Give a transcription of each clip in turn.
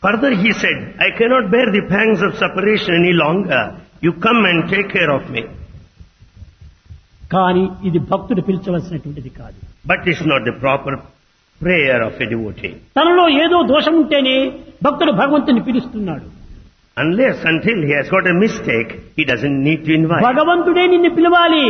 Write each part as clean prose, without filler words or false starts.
Further he said, I cannot bear the pangs of separation any longer. You come and take care of me. కానీ ఇది భక్తుడు పిలిచవలసినటువంటిది కాదు. But it's not the proper prayer of a devotee. తనలో ఏదో దోషం ఉంటేనే భక్తుడు భగవంతుని పిలుస్తున్నాడు. Unless until he has got a mistake, he doesn't need to invite. భగవంతుడే నిన్ను పిలవాలి.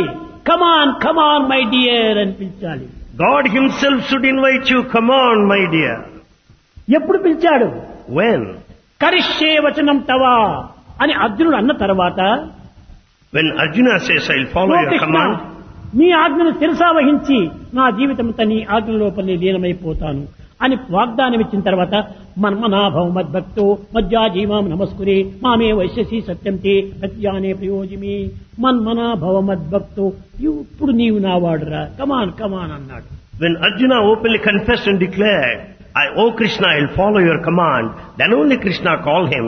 కమాన్ మై డియర్ అని పిలిచాలి. God himself should invite you. Come on, my dear. ఎప్పుడు పిలిచాడు? When? కరిష్యే వచనం తవా అని అర్జునుడు అన్న తర్వాత, When Arjuna says, I'll follow your Krishna, command. నీ ఆజ్ఞను శిరసావహించి నా జీవితంతో నీ ఆజ్ఞ లోపలే లీనమైపోతాను అని వాగ్దానం ఇచ్చిన తర్వాత, మన్మనాభవ మద్భక్తో మజ్జాజీవాం నమస్కురే మామే వైశ్యసి సత్యంతే ప్రత్యానే ప్రయోజిమి. మన్మనాభవ మద్భక్తో, ఇప్పుడు నీవు నా వాడురా, కమాన్ అన్నాడు. When Arjuna openly confessed and declared, O Krishna, I'll follow your command, then only Krishna called him.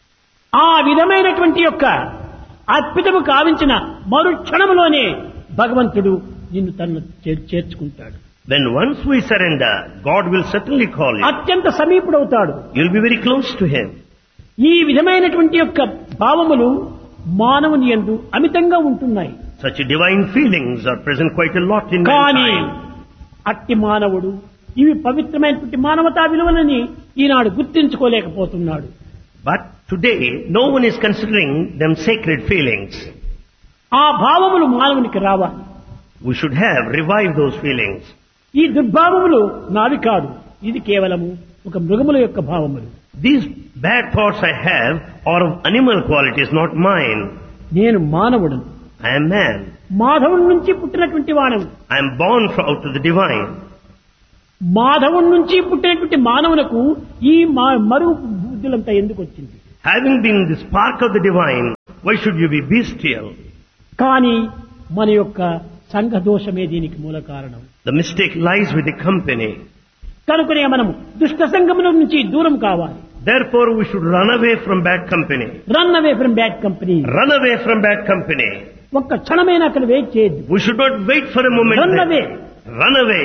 ఆ విధమైనటువంటి యొక్క అద్భుతము కావించిన మరు క్షణంలోనే భగవంతుడు నిన్ను తను చేర్చుకుంటాడు. When once we surrender, God will certainly call you. అత్యంత సమీపుడవుతాడు. You'll be very close to him. ఈ విధమైనటువంటి యొక్క భావములు మానవుని యందు అమితంగా ఉంటున్నాయి. Such divine feelings are present quite a lot in కానీ mankind. అట్టి మానవుడు ఇవి పవిత్రమైనటువంటి మానవతా విలువలని ఈనాడు గుర్తించుకోలేకపోతున్నాడు. But today, no one is considering them sacred feelings. ఆ భావములు మానవునికి రావాలి. We should have revived those feelings. ఈ దుర్భావములు నావి కాదు, ఇది కేవలము ఒక మృగముల యొక్క భావములు. These bad thoughts I have are of animal qualities, not mine. నేను మానవుడు, I am man. మాధవుని నుంచి పుట్టినటువంటి వాడను. I am born out of the divine. మాధవుని నుంచి పుట్టినటువంటి మానవులకు ఈ మరుగు బుద్ధులంతా ఎందుకు వచ్చింది? Having been the spark of the divine, why should you be bestial? కానీ మన యొక్క సంఘ దోషమే దీనికి మూల కారణం. The mistake lies with the company. కనుకనే మనము దుష్ట సంఘముల నుంచి దూరం కావాలి. Therefore we should run away from bad company. Run away from bad company. Run away from bad company. ఒక్క క్షణమైనా అక్కడ వెయిట్ చేయొద్దు. We should not wait for a moment. Run away. Run away.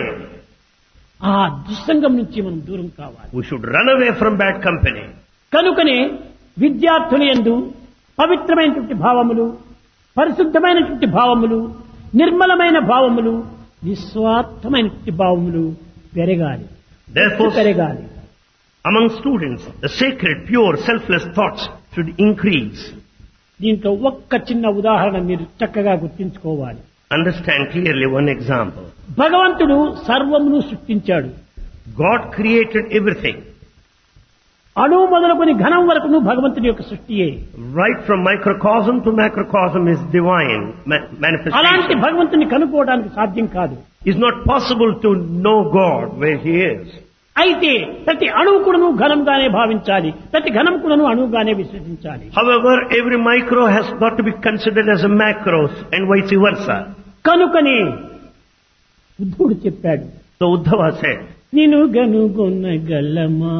ఆ దుస్సంగం నుంచి మనం దూరం కావాలి. We should run away from bad company. కనుకనే విద్యార్థుల యందు పవిత్రమైనటువంటి భావములు, పరిశుద్ధమైనటువంటి భావములు, నిర్మలమైన భావములు, నిస్వార్థమైనటువంటి భావములు పెరగాలి. Therefore, పెరగాలి. among students, the sacred, pure, selfless thoughts should increase. దీంట్లో ఒక్క చిన్న ఉదాహరణ మీరు చక్కగా గుర్తించుకోవాలి. Understand clearly one example. భగవంతుడు సర్వమును సృష్టించాడు. God created everything. అణువు మొదలుకొని ఘనం వరకును భగవంతుడి యొక్క సృష్టియే. Right from microcosm to macrocosm is divine అలాంటి manifestation. భగవంతుని కనుక్కోవడానికి సాధ్యం కాదు. It's not possible to know God where He is. అయితే ప్రతి అణువు కూడాను ఘనంగానే భావించాలి, ప్రతి ఘనం కూడాను అణువుగానే విశ్వసించాలి. However, every micro has got to be considered as a macro and vice versa. కనుకనే ఉద్ధవుడు చెప్పాడు, So Uddhava said, నిన్ను గనుగొనగలమా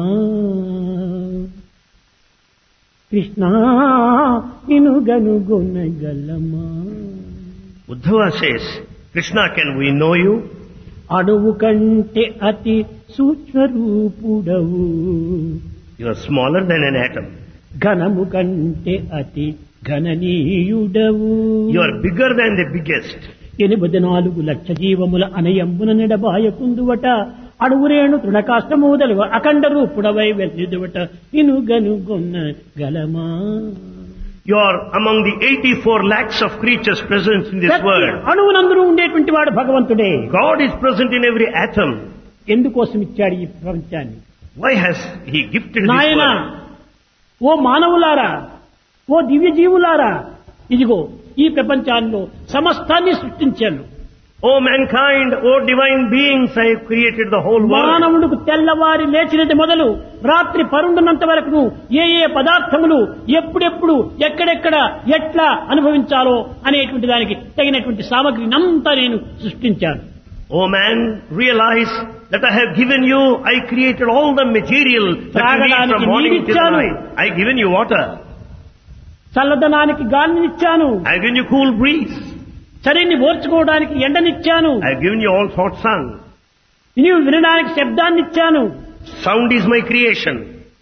కృష్ణ, నిన్ను గనుగొనగలమా. Uddhava says, Krishna, can we know you? అణువు కంటే అతి సూక్ష్మరూపుడవు, You are smaller than an atom. ఘనము కంటే అతి ఘననీయుడవు. You are bigger than the biggest. 84 లక్ష జీవముల అనయంబున నిడబాయకుందువట, అణువురేణు తృణకాష్టమూదలు అఖండ రూపుడవై వెల్లిదువట, నిన్ను గనుగొన్న గలమా. You are among the 84 lakhs of creatures present in this world. అణువునందరూ ఉండేటువంటి వాడు భగవంతుడే. God is present in every atom. ఎందుకోసం ఇచ్చాడు ఈ ప్రపంచాన్ని? Why has He gifted this నాయనా, world? ఓ మానవులారా, ఓ దివ్య జీవులారా, ఇదిగో ఈ ప్రపంచాల్లో సమస్తాన్ని సృష్టించాను. O mankind, O divine beings, I have created the whole world. మానవుడికి తెల్లవారి లేచినది మొదలు రాత్రి పరుండున్నంత వరకు ఏ ఏ పదార్థములు ఎప్పుడెప్పుడు ఎక్కడెక్కడ ఎట్లా అనుభవించాలో అనేటువంటి దానికి తగినటువంటి సామగ్రిని అంతా నేను సృష్టించాను. O man, realize that I have given you, I created all the material that you need from morning till night. I have given you water. చల్లదనానికి గాలినిచ్చాను. I have given you cool breeze. చలిని ఓర్చుకోవడానికి ఎండనిచ్చాను. I have given you all hot sun. నీవు వినడానికి శబ్దాన్నిచ్చాను. Sound is my creation.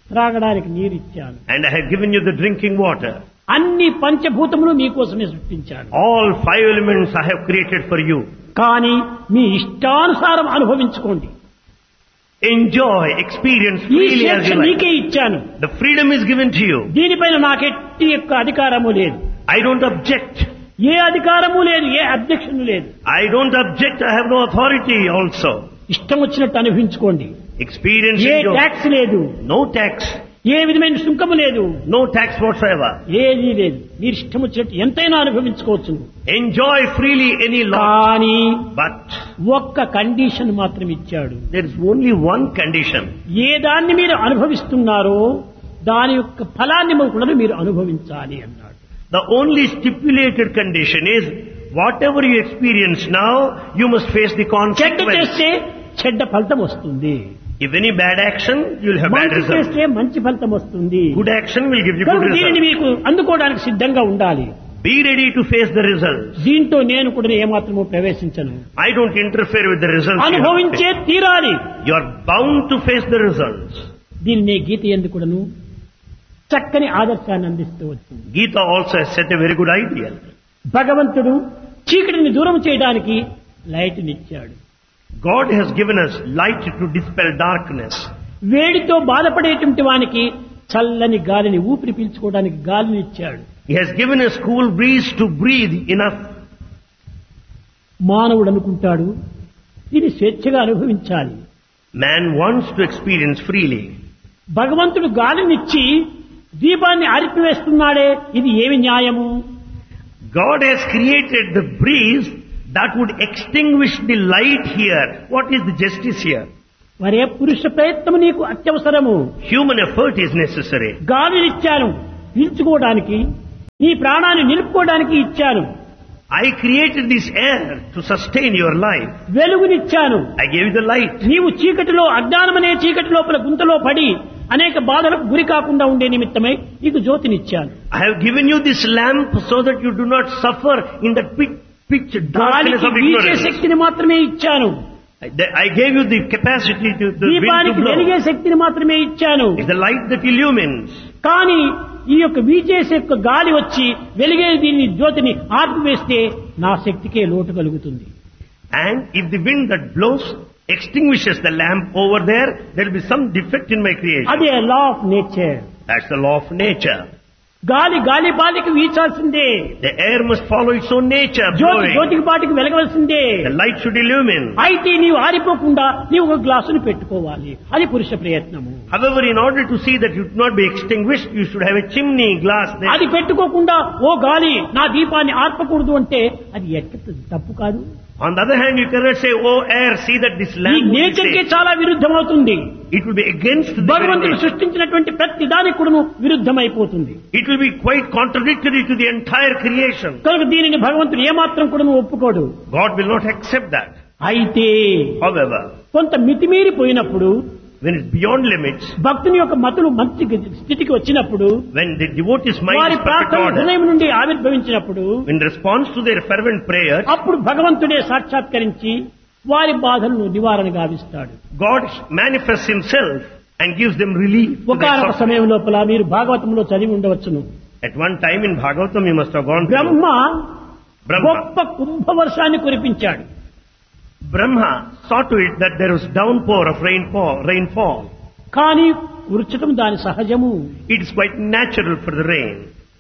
త్రాగడానికి నీరు ఇచ్చాను. And I have given you the drinking water. అన్ని పంచభూతములు మీకోసమే సృష్టించాను. All 5 elements I have created for you. కానీ మీ ఇష్టానుసారం అనుభవించుకోండి. Enjoy, experience ఈ freely as శిక్ష you like. నీకే ఇచ్చాను. The freedom is given to you. దీనిపైన నాకెట్టి యొక్క అధికారము లేదు. I don't object. ఏ అధికారము లేదు, ఏ అబ్జెక్షన్ లేదు. I don't object. I have no authority also. ఇష్టం వచ్చినట్టు అనుభవించుకోండి. Experience ఏ enjoy. ట్యాక్స్ లేదు, No tax. ఏ విధమైన సుంకము లేదు, No tax whatsoever. ఏదీ లేదు. మీరు ఇష్టం వచ్చినట్టు ఎంతైనా అనుభవించుకోవచ్చు. Enjoy freely any lot. కానీ But ఒక్క కండిషన్ మాత్రం ఇచ్చాడు. there is only one condition. ఏ దాన్ని మీరు అనుభవిస్తున్నారో దాని యొక్క ఫలాన్ని కూడా మీరు అనుభవించాలి అన్నాడు. The only stipulated condition is whatever you experience now, you must face the చెడ్డ consequence. చేస్తే చెడ్డ ఫలితం వస్తుంది, If any bad action, you will have bad మంచి result. చేస్తే మంచి ఫలితం వస్తుంది. Good action will give you good కనుక దీనిని result. మీకు అందుకోవడానికి సిద్ధంగా ఉండాలి. Be ready to face the results. దీంతో నేను కూడా ఏమాత్రమూ ప్రవేశించను. I don't interfere with the results. అనుభవించే తీరాలి. You are bound to face the results. దీనినే గీత ఎందుకును చక్కని ఆదర్శాన్ని అందిస్తూ వచ్చింది. Gita also has set a very good ideal. భగవంతుడు చీకటిని దూరం చేయడానికి light నిచ్చాడు. God has given us light to dispel darkness. వేడితో బాధపడేటువంటి వానికి చల్లని గాలిని ఊపిరి పీల్చుకోవడానికి గాలిని ఇచ్చాడు. He has given us cool breeze to breathe enough. మానవుడు అనుకుంటాడు దీన్ని స్వేచ్ఛగా అనుభవించాలి. Man wants to experience freely. భగవంతుడు గాలినిచ్చి దీపాన్ని ఆరిపివేస్తున్నాడే, ఇది ఏమి న్యాయము? God has created the breeze that would extinguish the light here. What is the justice here? మరే పురుష ప్రయత్నం నీకు అత్యవసరము. Human effort is necessary. గాలినిచ్చాను పీల్చుకోవడానికి, నీ ప్రాణాన్ని నిలుపుకోవడానికి ఇచ్చాను. I created this air to sustain your life. వెలుగునిచ్చాను. I gave you the light. నీవు చీకటిలో అజ్ఞానమనే చీకటి లోపల గుంతలో పడి అనేక బాధలకు గురి కాకుండా ఉండే నిమిత్తమై నీకు జ్యోతినిచ్చాను. I have given you this lamp so that you do not suffer in the pitch darkness గాలికి of వీచే ignorance. శక్తిని మాత్రమే ఇచ్చాను. I gave you the capacity to the wind to దీపానికి blow. వెలిగే శక్తిని మాత్రమే ఇచ్చాను. It's the light that illumines. కానీ ఈ యొక్క వీచేసే యొక్క గాలి వచ్చి వెలిగే దీన్ని జ్యోతిని ఆర్పివేస్తే నా శక్తికే లోటు కలుగుతుంది. And if the wind that blows extinguishes the lamp over there will be some defect in my creation. అదే law of nature. That's the law of nature. గాలి గాలి పాటికి వీచాల్సిందే, The air must follow its own nature. Jyothi Blowing. జ్యోతికి పాటికి వెలగవలసిందే. The light should illumine. అయితే నీవు ఆరిపోకుండా నీవు ఒక గ్లాసును పెట్టుకోవాలి. అది పురుష ప్రయత్నము. However, in order to see that you do not be extinguished, you should have a chimney glass there. అది పెట్టుకోకుండా ఓ గాలి నా దీపాన్ని ఆర్పకూడదు అంటే అది ఎక్కడ తప్పు కాదు. On the other hand, you cannot say, oh air, see that this ఈ lamp will be nature K safe. చాలా విరుద్ధమవుతుంది. It will be against the very భగవంతుడు nature. సృష్టించినటువంటి ప్రతి దానికి కూడాను విరుద్ధమైపోతుంది. It will be quite contradictory to the entire creation. కనుక దీనిని భగవంతుడు ఏమాత్రం కూడాను ఒప్పుకోడు. God will not accept that. అయితే However, కొంత మితిమీరిపోయినప్పుడు, when it's beyond limits, భక్తుని యొక్క మతులు మంచి స్థితికి వచ్చినప్పుడు, when the devotee's mind వారి is perfect ప్రార్థన order, హృదయం నుండి ఆవిర్భవించినప్పుడు in response to their fervent prayer, అప్పుడు భగవంతుడే సాక్షాత్కరించి వారి బాధలను నివారణ గావిస్తాడు. God manifests himself and gives them relief. to their ఒకనొక suffering. సమయం లోపల మీరు భాగవతంలో చదివి ఉండవచ్చును. At one time in Bhagavatam you must have gone Brahma through. గొప్ప కుంభవర్షాన్ని కురిపించాడు. Brahma saw to it that there was downpour of rainfall. కానీ కుర్చటం దాని సహజము. It is quite natural for the rain.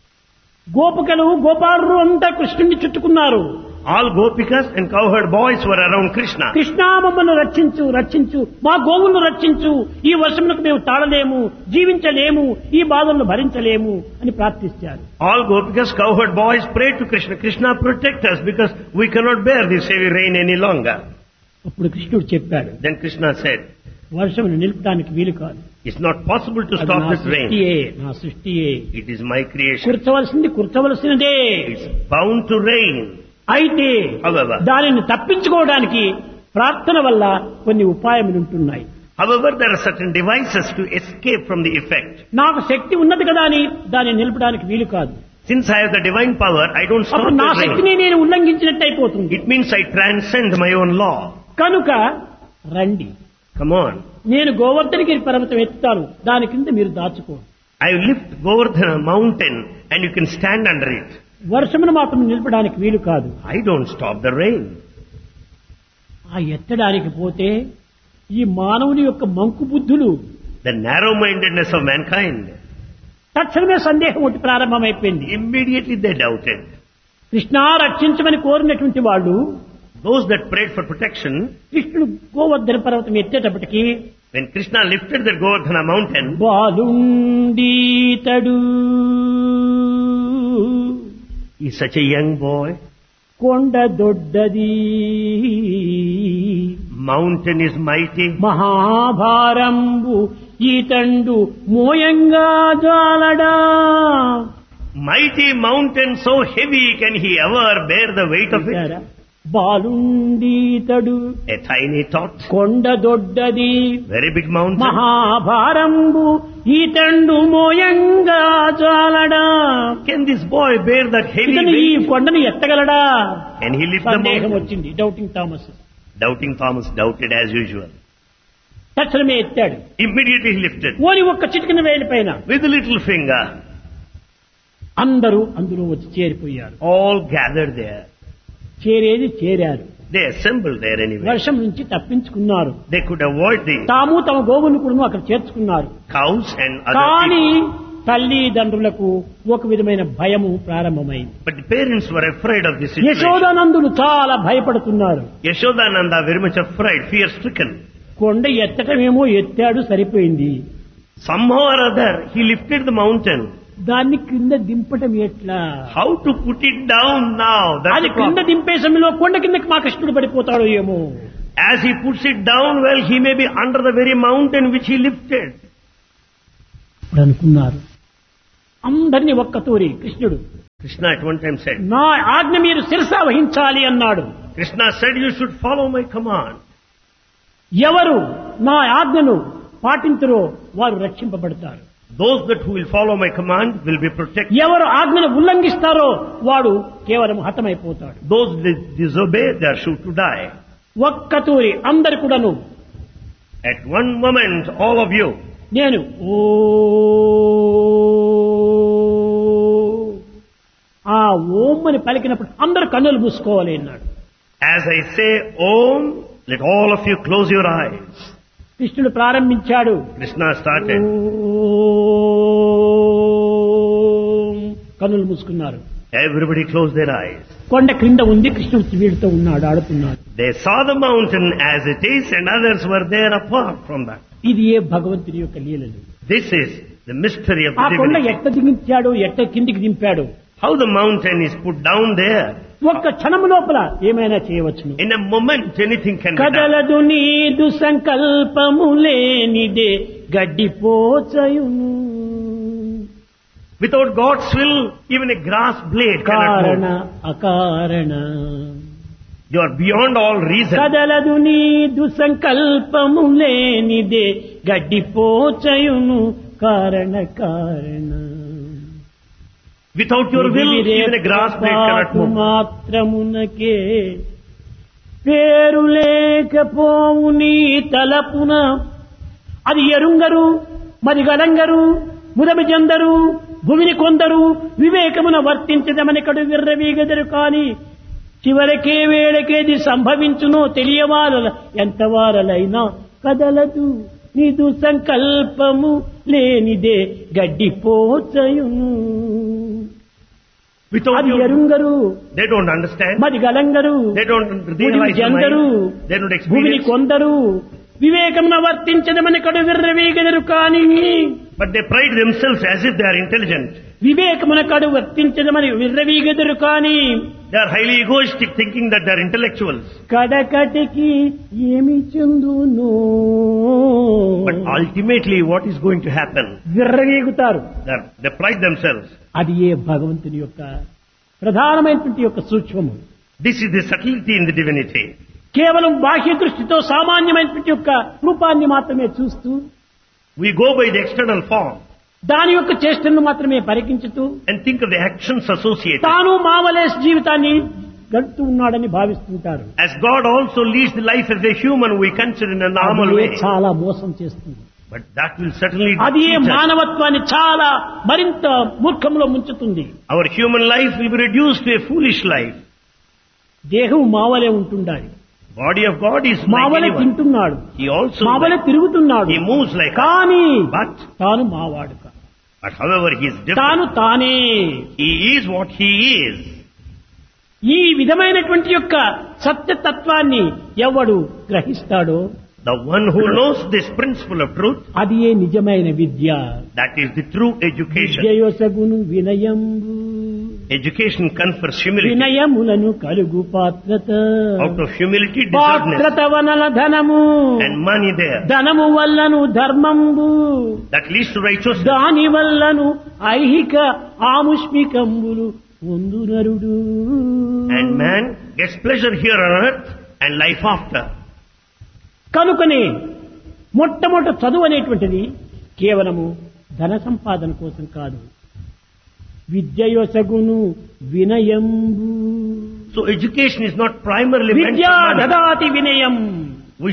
గోపికలు గోపాలు అంతా కృష్ణుని చుట్టుకున్నారు. All gopikas and cowherd boys were around Krishna. Krishna మమ్మల్ని రక్షించు రక్షించు, మా గోవులను రక్షించు, ఈ వర్షములకు మేము తాళలేము, జీవించలేము, ఈ బాధలను భరించలేము అని ప్రార్థిస్తారు. All gopikas, cowherd boys prayed to Krishna, Krishna protect us because we cannot bear this heavy rain any longer. అప్పుడు కృష్ణుడు చెప్పాడు, Then Krishna said, వర్షమును నిలుపడానికి వీలు కాదు. it's not possible to అది stop నా this rain. సృష్టియే, నా సృష్టియే. It is my creation. కుర్చవలసినదే. It's bound to rain. అయితే However, దానిని తప్పించుకోవడానికి ప్రార్థన వల్ల కొన్ని ఉపాయములు ఉంటున్నాయి. however, there are certain devices to escape from the effect. నాకు శక్తి ఉన్నది కదా అని దాన్ని నిలపడానికి వీలు కాదు. Since I have the divine power, I don't stop అప్పుడు నా the rain. శక్తిని నేను ఉల్లంఘించినట్టు అయిపోతుంది. It means I transcend my own law. కనుక రండి, Come on. నేను గోవర్ధనగిరి పర్వతం ఎత్తుతాను, దాని కింద మీరు దాచుకోండి. I will lift Govardhana mountain and you can stand under it. వర్షమును మాత్రం నిలపడానికి వీలు కాదు. I don't stop the rain. ఆ ఎత్తడానికి పోతే ఈ మానవుని యొక్క మంకు బుద్ధులు, The narrow-mindedness of mankind. తక్షణమే సందేహం ఒకటి ప్రారంభమైపోయింది. Immediately they doubted. కృష్ణా రక్షించమని కోరినటువంటి వాళ్ళు, Those that prayed for protection, కృష్ణుడు గోవర్ధన పర్వతం ఎత్తేటప్పటికి when Krishna lifted the Govardhana mountain, బాలుండీతడు, he's such a young boy. కొండ దొడ్డది, Mountain is mighty. మహాభారంబు ఈతండు మోయంగా జాలడా. Mighty mountain, so heavy, can he ever bear the weight of it? బాలుండీతడు, A tiny tot, కొండ దొడ్డది, very big mountain. మహాభారంబు ఈతండు మోయంగా జాలడా. Can this boy bear that heavy ఇతను ఈ weight? కొండను ఎత్తగలడా? Can he lift the సందేహం mountain? వచ్చింది doubting Thomas. Doubting Thomas doubted as usual. తక్షణమే ఎత్తాడు. Immediately he lifted. ఓని ఒక్క చిటికిన వేలి పైన With a little finger, అందరూ అందులో వచ్చి చేరిపోయారు. all gathered there. చేరారు. They assembled there anyway. వర్షం నుంచి తప్పించుకున్నారు. They could avoid the తాము తమ గోవును కూడా అక్కడ చేర్చుకున్నారు. cows and other కానీ people. తల్లిదండ్రులకు ఒక విధమైన భయము ప్రారంభమైంది. But the parents were afraid of this situation. యశోదానందులు చాలా భయపడుతున్నారు. Yashodananda very much afraid, fear-stricken. కొండ ఎత్తటమేమో ఎత్తాడు, సరిపోయింది. Somehow or other, he lifted the mountain. దాన్ని క్రింద దింపటం ఎట్లా? How to put it down now? That's అది the క్రింద problem. దింపే సమయంలో కొండ కిందకి మా కృష్ణుడు పడిపోతాడో ఏమో. As he puts it down, well, he may be under the very mountain which he lifted. ఇప్పుడు అనుకున్నారు అందరినీ ఒక్క తూరి కృష్ణుడు, Krishna at one time said, నా ఆజ్ఞ మీరు శిరసా వహించాలి అన్నాడు. Krishna said, you should follow my command. ఎవరు నా ఆజ్ఞను పాటించరో వారు రక్షింపబడతారు. Those that who will follow my command will be protected. ఎవరు ఆజ్ఞను ఉల్లంఘిస్తారో వాడు కేవలం హతమైపోతాడు. Those that disobey, they are sure to die. ఒక్క తూరి అందరు కూడాను At one moment, all of you, నేను ఓ ఆ ఓం అని పలికినప్పుడు అందరూ కన్నులు మూసుకోవాలి అన్నాడు. as I say Om, let all of you close your eyes. కృష్ణుడు ప్రారంభించాడు. Krishna started. ఓం, కన్నులు మూసుకున్నారు. Everybody closed their eyes. కొండ క్రింద ఉంది, కృష్ణుడు వీడితో ఉన్నాడు, ఆడుతున్నాడు. They saw the mountain as it is and others were there apart from that. ఇది ఏ భగవంతుని యొక్క లీలలు. This is the mystery of ఆ the కొండ divinity. ఎట్ట దిగించాడు, ఎట్ట కిందికి దింపాడు. How the mountain is put down there. ఒక్క క్షణము లోపల ఏమైనా చేయవచ్చును. In a moment, anything can be done. కదలదు నీదు సంకల్పము లేనిదే గడ్డిపోచయును. Without God's will, even a grass blade కారణ cannot move. అకారణ You are beyond all reason. కదలదు నీదు సంకల్పము లేనిదే గడ్డిపోచయును. కారణ కారణ Without your will, even a grass blade cannot move. మాత్రమునకే పేరు లేకపోవు నీ తలపున. అది ఎరుంగరు మరి గలంగరు ముదమి జందరు భూమిని కొందరు వివేకమున వర్తించదమనికడు విర్రవీగదరు కాని చివరకే వేళకేది సంభవించునో తెలియవాల ఎంతవారలైనా కదలదు నీదు సంకల్పము లేనిదే గడ్డిపోచయును. Without అది your, ఎరుంగరు they don't understand. మరి గలంగరు They don't భూమిని realize the జందరు mind. They don't భూమిని experience. కొందరు వివేకమున వర్తించదమని కడు విర్రవీగదరు కాని But they pride themselves as if they are intelligent. వివేకమున కడు వర్తించదమని విర్రవీగదరు కాని They are highly egoistic, thinking that they are intellectuals. కడకటికి ఏమి చెందును. But ultimately, what is going to happen? విర్రవీగుతారు. They pride themselves. అది ఏ భగవంతుని యొక్క ప్రధానమైనటువంటి యొక్క సూక్ష్మము. This is the subtlety in the divinity. కేవలం బాహ్య దృష్టితో సామాన్యమైనటువంటి యొక్క రూపాన్ని మాత్రమే చూస్తూ We go by the external form దాని యొక్క చేష్టలను మాత్రమే పరికించుతూ and think of the actions associated. తాను మామలేస్ జీవితాన్ని గడుపుతూ ఉన్నాడని భావిస్తుంటారు. As God also leads the life as a human, we consider in a normal అదే way. చాలా మోసం చేస్తుంది. But that will certainly అది cheat us. మానవత్వాన్ని చాలా మరింత మూర్ఖంలో ముంచుతుంది. Our human life will be reduced to a foolish life. దేహం మావలే ఉంటుండాలి. Body of God is like మావలే anyone. తింటున్నాడు, He also మావలే తిరుగుతున్నాడు. he moves like us. కానీ But తాను మావాడు కాదు. But however he is తాను different. తానే. He is what he is. ఈ విధమైనటువంటి యొక్క సత్యతత్వాన్ని ఎవడు గ్రహిస్తాడో The one who knows this principle of truth, అది ఏ నిజమైన విద్య. that is the true education. విద్యయొసగును వినయంబు, Education confers humility. వినయములను కలుగు పాత్రత. Out of humility, deservedness. పాత్రత వనల ధనము, And money there. ధనము వల్లను ధర్మంబు, That leads to righteousness. దాని వల్లను ఐహిక ఆముష్మికంబులు పొందునరుడు. And man gets pleasure here on earth and life after. కనుకనే మొట్టమొదట చదువు అనేటువంటిది కేవలము ధన సంపాదన కోసం కాదు. విద్యయొసగును వినయంబు. So education is not primarily meant విద్యా for money. దదాతి వినయం. We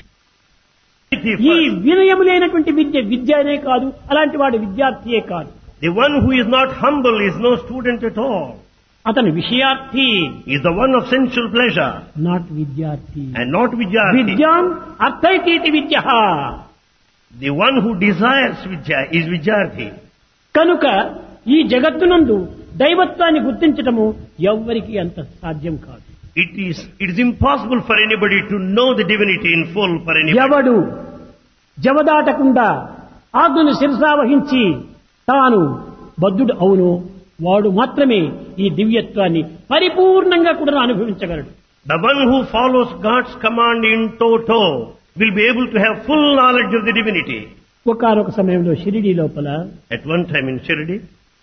ఈ వినయము లేనటువంటి విద్య అనే కాదు, అలాంటి వాడు విద్యార్థియే కాదు. The one who is not humble is no student at all. అతను విషయార్థి, He is the one of sensual pleasure not విద్యార్థి. and not Vidyarthi. విద్యాం అర్థైతీతి Vidya. The one who desires Vidya is Vidyarthi. కనుక ఈ జగత్తునందు దైవత్వాన్ని గుర్తించటము ఎవ్వరికి అంత సాధ్యం కాదు. It is impossible for anybody to know the divinity in full for anybody. ఎవడు జవదాటకుండా ఆజ్ఞను శిరసావహించి తాను బద్ధుడు అవును వాడు మాత్రమే ఈ దివ్యత్వాన్ని పరిపూర్ణంగా కూడా అనుభవించగలడు. The one who follows God's command in toto will be able to have full knowledge of the divinity. ఒకానొక సమయంలో షిరిడీ లోపల At one time in Shirdi,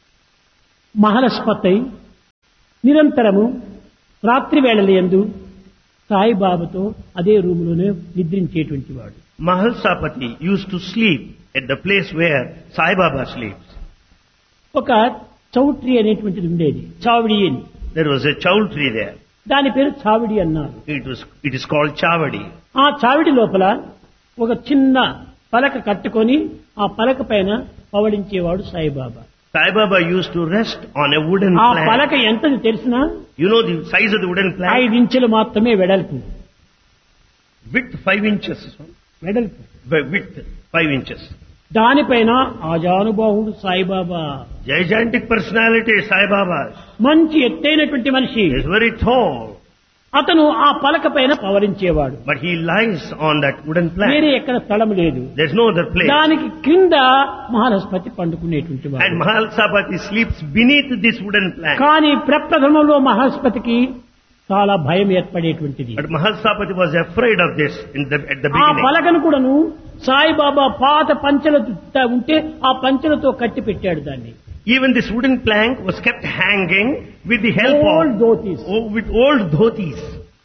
మహాలక్ష్మతై నిరంతరము రాత్రి వేళలయందు సాయిబాబాతో అదే రూములోనే నిద్రించేటువంటి వాడు. Mahalsapati used to sleep at the place where Sai Baba sleeps. ఒక చౌట్రీ అనేటువంటిది ఉండేది, చావిడి అని. There was a chowdhury there. దాని పేరు చావిడి అన్నారు. It is called Chavadi. ఆ చావిడి లోపల ఒక చిన్న పలక కట్టుకొని ఆ పలక పైన పవళించేవాడు Saibaba. Sai Baba used to rest on a wooden ఆ plank. పలక ఎంతది తెలిసినా You know the size of the wooden plank? 5 ఇంచులు మాత్రమే వెడల్పు. Width 5 inches. వెడల్పు. Width 5 inches. దానిపైన ఆజానుబాహుడు Saibaba, Gigantic personality Sai Baba. మంచి ఎత్తైనటువంటి మనిషి. He is very tall. అతను ఆ పలక పైన పవరించేవాడు. But he lies on that wooden వేరే plank. ఎక్కడ స్థలం లేదు. There's no other place. దానికి క్రింద మహాలక్ష్మతి పండుకునేటువంటి And వాడు. Mahalsapati sleeps beneath this wooden plank. కానీ ప్రప్రథమంలో మహాలక్ష్మతికి చాలా భయం ఏర్పడేటువంటిది. But Mahalsapati was afraid of this at the ఆ beginning. పలకను కూడాను సాయిబాబా పాత పంచెలతో ఉంటే ఆ పంచెలతో కట్టి పెట్టాడు దాన్ని. Even this wooden plank was kept hanging with the help Old of dhotis. with old dhotis.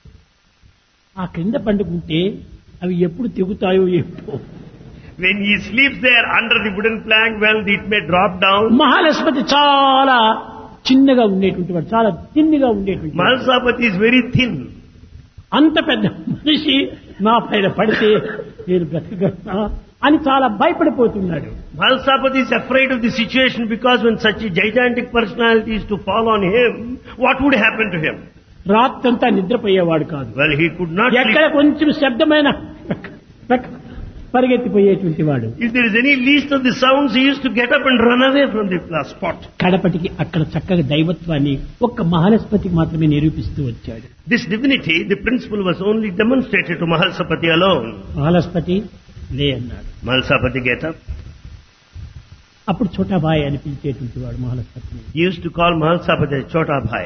ఆ క్రింద పండుకుంటే అవి ఎప్పుడు తెగుతాయో ఏమో. When he sleeps there under the wooden plank, well, it may drop down. మహాలక్ష్మతి చాలా చిన్నగా ఉండేటువంటి వాడు, చాలా తిన్నిగా ఉండేటువంటి వాడు. Mahalsapati is very thin. అంత పెద్ద మనిషి నా పైన పడితే నేను బ్రతకగలనా అని చాలా భయపడిపోతున్నాడు. Mahalsapati is afraid of the situation because when such a gigantic personality is to fall on him, what would happen to him? రాత్రంతా నిద్రపోయేవాడు కాదు. Well, he could not ఎక్కడ sleep. కొంచెం శబ్దమైన పరిగెత్తిపోయేటువంటి వాడు. If there is any least of the sounds, he used to get up and run away from the spot. కడపటికి అక్కడ చక్కగా దైవత్వాన్ని ఒక్క మహాలక్ష్మతికి మాత్రమే నిరూపిస్తూ వచ్చాడు. This divinity, the principle was only demonstrated to Mahalsapati alone. మహాలక్ష్మతి లే అన్నాడు. Mahalsapati get up. అప్పుడు చోటాబాయ్ అని పిలిచేటువంటి వాడు మహాలక్ష్మతిని. He used to call Mahalsapati Chota Bhai.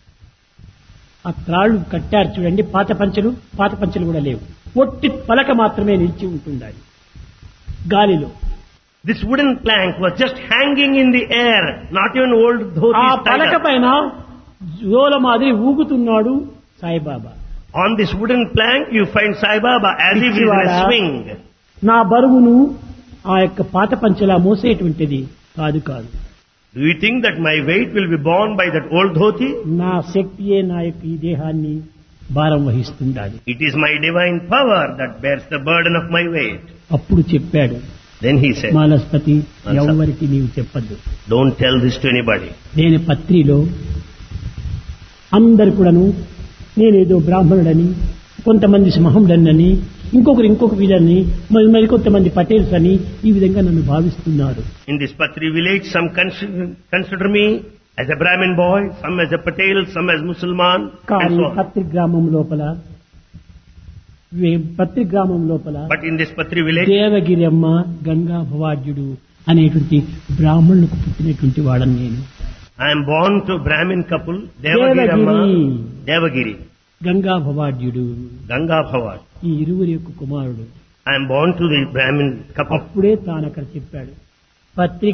ఆ త్రాళ్ళు కట్టారు చూడండి, పాత పంచలు కూడా లేవు, ఒట్టి పలక మాత్రమే నిలిచి ఉంటుండాలి గాలిలో. This wooden plank was just hanging in the air, not even old ఆ dhotis tied పలక up. పైన జోల మాదిరి ఊగుతున్నాడు Saibaba. On this wooden plank, you find Sai Baba as if he is in a swing. నా బరువును ఆ యొక్క పాత పంచలా మోసేటువంటిది కాదు. Do you think that my weight will be borne by that old dhoti? నా శక్తియే నా యొక్క ఈ దేహాన్ని భారం వహిస్తుండాలి. It is my divine power that bears the burden of my weight. అప్పుడు చెప్పాడు, Then he said, మానస్పతి, ఎవరికి నీవు చెప్పద్దు. don't tell this to anybody. నేను పత్రిలో అందరు కూడాను నేనేదో బ్రాహ్మణుడని, కొంతమంది సింహముడని, ఇంకొక విధని, మరి కొంతమంది పటేల్స్ అని ఈ విధంగా నన్ను భావిస్తున్నారు. In this Patri village, some consider me as a Brahmin boy, some as a Patel, some as Musalman, and కానీ so on. పత్రి గ్రామం లోపల But in this Patri village, Devagiramma, Ganga భవాడ్యుడు అనేటువంటి బ్రాహ్మణులకు పుట్టినటువంటి వాడని నేను. I am born to Brahmin couple, Devagiri, Ganga భవాడ్యుడు, Ganga Bhavad. ఈ ఇరువురి యొక్క కుమారుడు. I am born to the Brahmin couple. అప్పుడే తాను అక్కడ చెప్పాడు, పత్రి